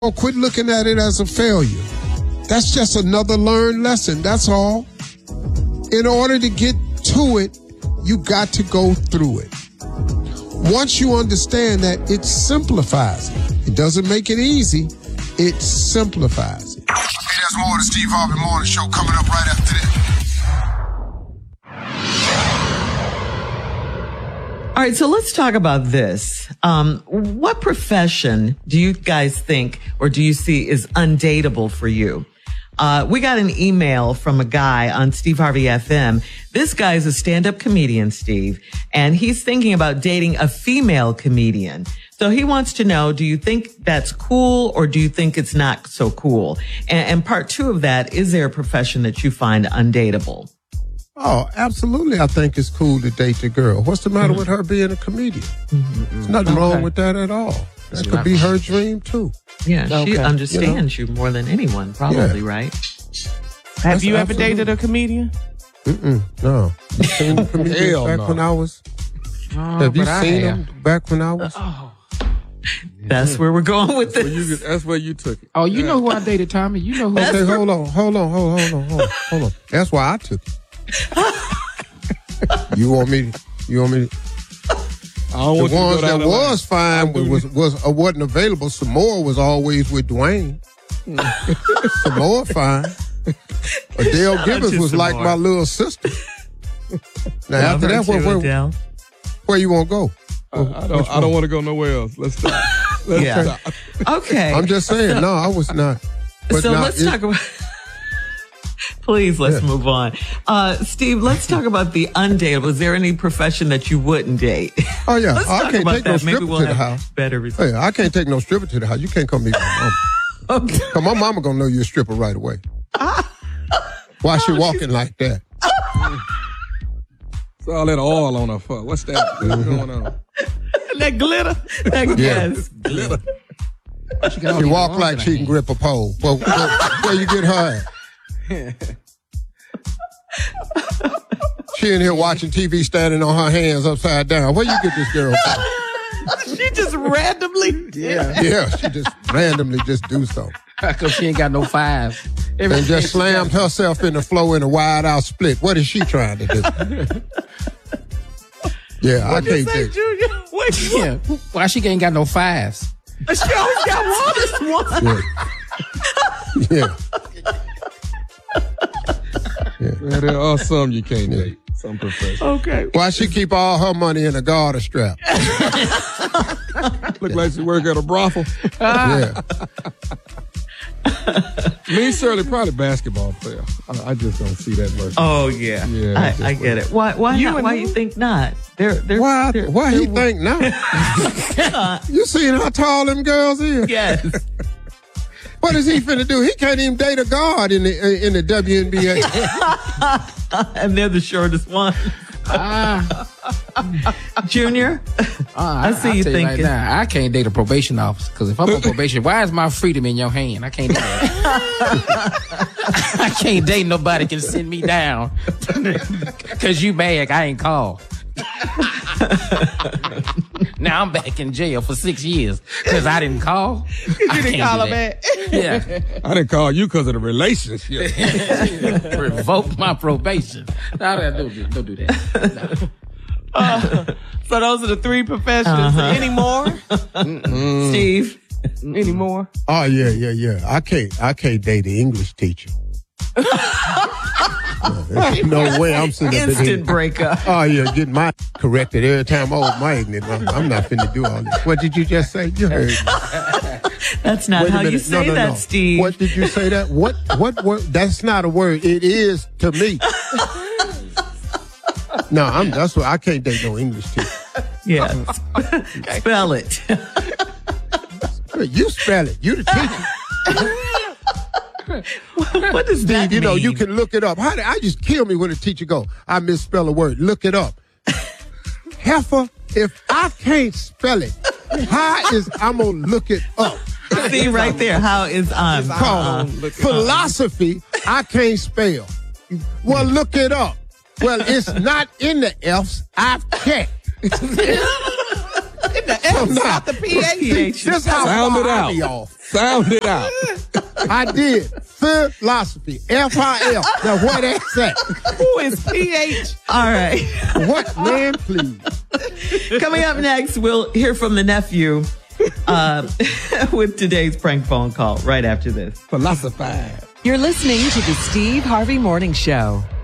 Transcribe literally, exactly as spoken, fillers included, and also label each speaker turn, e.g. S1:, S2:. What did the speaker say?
S1: Or quit looking at it as a failure. That's just another learned lesson. That's all. In order to get to it, you got to go through it. Once you understand that, it simplifies it. It doesn't make it easy. It simplifies it.
S2: Hey, there's more of the Steve Harvey Morning Show coming up right after this.
S3: All right, so let's talk about this. Um, what profession do you guys think or do you see is undateable for you? Uh, we got an email from a guy on Steve Harvey F M. This guy is a stand-up comedian, Steve, and he's thinking about dating a female comedian. So he wants to know, do you think that's cool or do you think it's not so cool? And, and part two of that, is there a profession that you find undateable?
S1: Oh, absolutely. I think it's cool to date the girl. What's the matter mm-hmm. with her being a comedian? Mm-hmm. There's nothing okay. wrong with that at all. That could be her dream, too.
S3: Yeah, she okay. understands you, know? you more than anyone, probably, yeah. right?
S4: Have
S1: That's
S4: you
S1: absolutely.
S4: ever dated a comedian?
S1: Mm-mm, no. You seen the comedians back no. when I was...
S4: Oh,
S1: have you
S4: I
S1: seen
S4: have.
S1: them back when I was...
S4: Oh.
S3: That's where we're going with this.
S5: That's where you, that's where you took it.
S4: Oh, you yeah. know who I dated, Tommy. You know who I
S1: dated. Okay, hold on, hold on, hold on, hold on, hold on, hold on. That's why I took it. You want me to... You want me to...
S5: I don't
S1: the
S5: want
S1: ones
S5: you to go
S1: that was fine was, was, was, uh, wasn't available. Samoa was always with Dwayne. Samoa fine. Adele Gibbons was like my little sister. Now
S3: Love
S1: after that, where, where, where you want to go?
S5: I, I don't, I don't want to go nowhere else. Let's stop. Let's
S3: yeah.
S5: stop.
S3: Okay.
S1: I'm just saying, so, no, I was not.
S3: But so
S1: now,
S3: let's
S1: it,
S3: talk about... Please, let's
S1: yeah.
S3: move on. Uh, Steve, let's talk about the undateable. Is there any profession that you wouldn't date?
S1: Oh, yeah.
S3: Let's
S1: I
S3: talk
S1: can't
S3: about
S1: take
S3: that.
S1: no stripper
S3: Maybe we'll
S1: to the
S3: have
S1: house.
S3: Better results.
S1: Hey, I can't take no stripper to the house. You can't come meet my mama.
S3: Okay.
S1: Cause my mama gonna know you're a stripper right away. Why she
S3: oh,
S1: walking like that?
S5: It's all that oil on her foot. What's that? What's going on?
S3: That glitter. That
S1: yeah.
S3: yes.
S5: Glitter.
S1: She, she walk like she can grip a pole. Well, where, where you get her at? She in here watching T V standing on her hands upside down. Where you get this girl from?
S3: She just randomly.
S4: Yeah.
S1: Yeah, she just randomly just do something.
S4: Because she ain't got no fives.
S1: And just slammed herself in the floor in a wide out split. What is she trying to do? Yeah,
S3: What'd
S1: I
S3: you
S1: can't
S3: say,
S1: take
S3: Junior? Wait,
S4: yeah. Why she ain't got no fives?
S3: She always got one.
S1: Yeah. Yeah.
S5: Yeah. Yeah, there are some you can't date. Some professions.
S3: Okay.
S1: Why she keep all her money in a garter strap?
S5: Look like she work at a brothel.
S1: Yeah.
S5: Me, certainly, probably basketball player. I, I just don't see that working.
S3: Oh yeah,
S5: yeah.
S3: I, I get it. Why? Why?
S4: You
S3: not? Why you think not? They're, they're,
S1: why?
S3: They're,
S1: why
S3: they're,
S1: he think not? You seen how tall them girls is?
S3: Yes.
S1: What is he finna do? He can't even date a guard in the in the W N B A.
S3: And they're the shortest one.
S4: Ah.
S3: Junior,
S4: uh, I,
S3: I see
S4: I'll
S3: you
S4: tell
S3: thinking.
S4: You right now, I can't date a probation officer because if I'm on probation, why is my freedom in your hand? I can't do that. I can't date nobody can send me down because you bad. I ain't called. Now I'm back in jail for six years because I didn't call.
S3: You didn't call her back.
S4: Yeah.
S5: I didn't call you because of the relationship.
S4: Revoke my probation. No, don't do, don't do that. No.
S3: Uh, so those are the three professions. Uh-huh. Any more?
S1: Mm.
S3: Steve? Any more?
S1: Oh yeah, yeah, yeah. I can't I can't date an English teacher. There's no way I'm sitting up
S3: Instant
S1: here.
S3: breakup.
S1: Oh yeah, getting my corrected every time. Oh my ignorant. I'm not finna do all this. What did you just say? You heard me.
S3: That's not
S1: Wait
S3: how you say
S1: no, no,
S3: that,
S1: no.
S3: Steve.
S1: What did you say that? What what word? That's not a word. It is to me. No, I'm that's what I can't date no English teacher.
S3: Yeah. Spell it.
S1: You spell it. You the teacher.
S3: What does that
S1: you
S3: mean?
S1: know, you can look it up. How did, I just kill me when a teacher go, I misspell a word. Look it up. Heifer, if I can't spell it, how is I'm going to look it up?
S3: See right there, how is um
S1: called
S3: uh,
S1: philosophy, I can't spell. Well, look it up. Well, it's not in the F's. I've checked.
S4: the F, not the P H.
S1: This how
S5: Sound
S1: far
S5: it
S1: I
S5: out.
S1: be off.
S5: Sound it out.
S1: I did philosophy. F I L. Now what that's at?
S4: Who is P H?
S3: All right.
S1: What, man, please.
S3: Coming up next, we'll hear from the nephew uh, with today's prank phone call right after this.
S5: Philosophize.
S6: You're listening to the Steve Harvey Morning Show.